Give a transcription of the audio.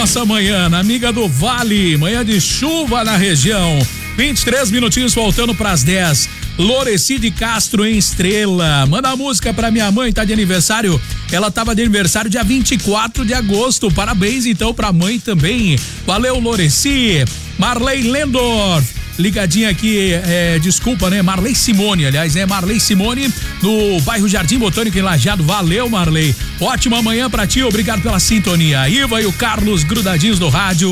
nossa manhã, na amiga do Vale, manhã de chuva na região. 23 minutinhos faltando pras 10. Loreci de Castro em Estrela. Manda a música pra minha mãe, tá de aniversário. Ela tava de aniversário dia 24 de agosto. Parabéns então pra mãe também. Valeu, Loreci. Marley Lendorf. Ligadinha aqui, desculpa, né? Marley Simone, aliás, Marley Simone, no bairro Jardim Botânico em Lajeado. Valeu, Marley. Ótima manhã pra ti, obrigado pela sintonia. Iva e o Carlos grudadinhos do rádio.